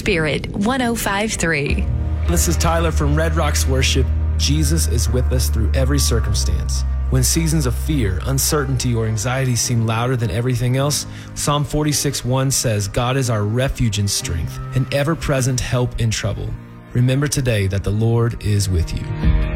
Spirit 105.3. This is Tyler from Red Rocks Worship. Jesus is with us through every circumstance. When seasons of fear, uncertainty, or anxiety seem louder than everything else, Psalm 46:1 says, God is our refuge and strength, an ever-present help in trouble. Remember today that the Lord is with you.